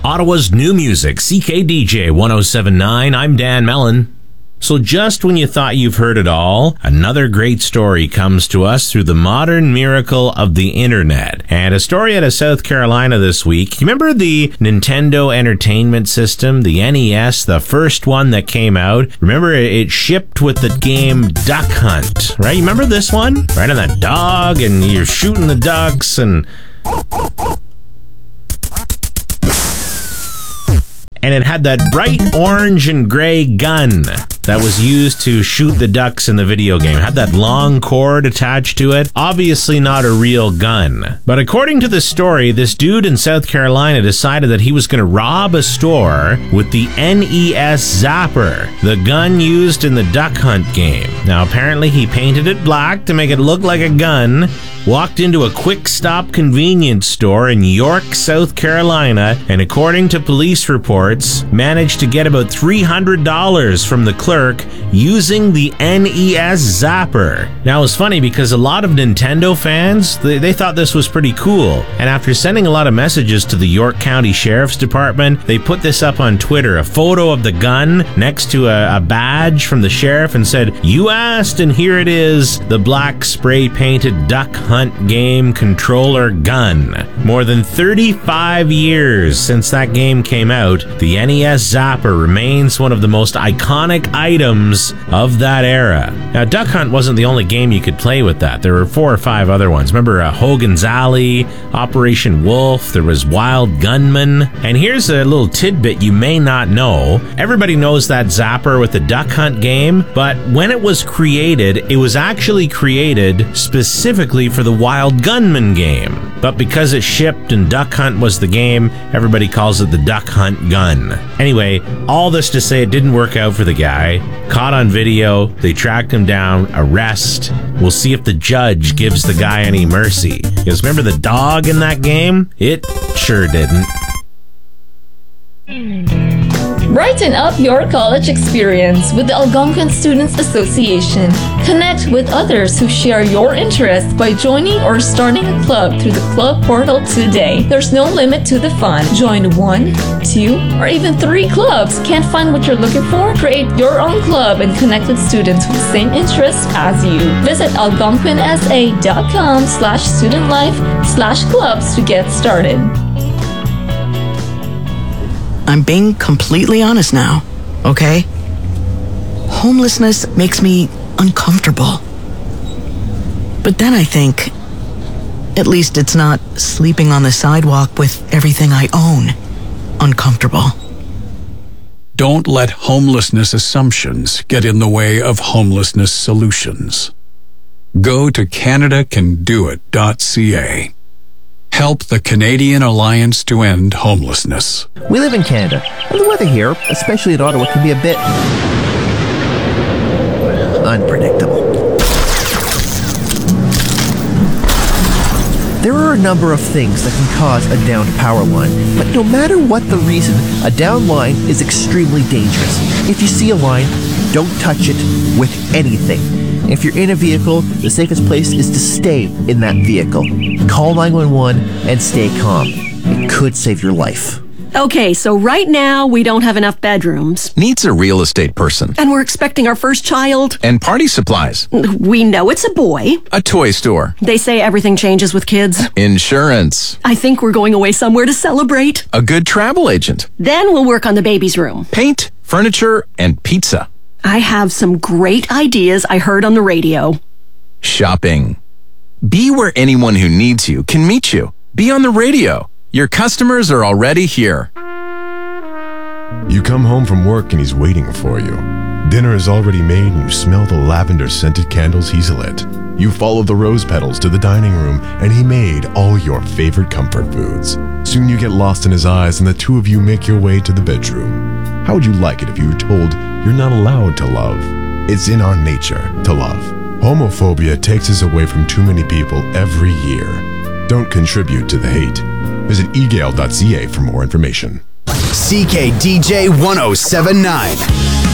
Ottawa's new music, CKDJ 1079. I'm Dan Mellon. So just when you thought you've heard it all, another great story comes to us through the modern miracle of the internet. And a story out of South Carolina this week. You remember the Nintendo Entertainment System, the NES, the first one that came out? Remember it shipped with the game Duck Hunt, right? You remember this one? Right on that dog and you're shooting the ducks and it had that bright orange and gray gun that was used to shoot the ducks in the video game. It had that long cord attached to it. Obviously not a real gun. But according to the story, this dude in South Carolina decided that he was going to rob a store with the NES Zapper, the gun used in the Duck Hunt game. Now apparently he painted it black to make it look like a gun, walked into a quick stop convenience store in York, South Carolina, and according to police reports, managed to get about $300 from the clerk using the NES Zapper. Now, it was funny because a lot of Nintendo fans, they thought this was pretty cool. And after sending a lot of messages to the York County Sheriff's Department, they put this up on Twitter, a photo of the gun next to a badge from the sheriff and said, "You asked and here it is, the black spray-painted Duck Hunt game controller gun." More than 35 years since that game came out, the NES Zapper remains one of the most iconic items of that era. Now, Duck Hunt wasn't the only game you could play with that. There were 4 or 5 other ones. Remember Hogan's Alley, Operation Wolf, there was Wild Gunman. And here's a little tidbit you may not know. Everybody knows that Zapper with the Duck Hunt game, but when it was created, it was actually created specifically for the Wild Gunman game. But because it shipped and Duck Hunt was the game, everybody calls it the Duck Hunt gun. Anyway, all this to say it didn't work out for the guy. Caught on video, they tracked him down, arrest. We'll see if the judge gives the guy any mercy. Because remember the dog in that game? It sure didn't. Brighten up your college experience with the Algonquin Students Association. Connect with others who share your interests by joining or starting a club through the club portal today. There's no limit to the fun. Join 1, 2, or even 3 clubs. Can't find what you're looking for? Create your own club and connect with students with the same interests as you. Visit algonquinsa.com/studentlife/clubs to get started. I'm being completely honest now, okay? Homelessness makes me uncomfortable. But then I think, at least it's not sleeping on the sidewalk with everything I own uncomfortable. Don't let homelessness assumptions get in the way of homelessness solutions. Go to CanadaCanDoIt.ca. Help the Canadian Alliance to End Homelessness. We live in Canada, and the weather here, especially in Ottawa, can be a bit unpredictable. There are a number of things that can cause a downed power line, but no matter what the reason, a downed line is extremely dangerous. If you see a line, don't touch it with anything. If you're in a vehicle, the safest place is to stay in that vehicle. Call 911 and stay calm. It could save your life. Okay, so right now we don't have enough bedrooms. Needs a real estate person. And we're expecting our first child. And party supplies. We know it's a boy. A toy store. They say everything changes with kids. Insurance. I think we're going away somewhere to celebrate. A good travel agent. Then we'll work on the baby's room. Paint, furniture, and pizza. I have some great ideas I heard on the radio. Shopping. Be where anyone who needs you can meet you. Be on the radio. Your customers are already here. You come home from work and he's waiting for you. Dinner is already made and you smell the lavender-scented candles he's lit. You follow the rose petals to the dining room and he made all your favorite comfort foods. Soon you get lost in his eyes and the two of you make your way to the bedroom. How would you like it if you were told you're not allowed to love? It's in our nature to love. Homophobia takes us away from too many people every year. Don't contribute to the hate. Visit egale.ca for more information. CKDJ 1079.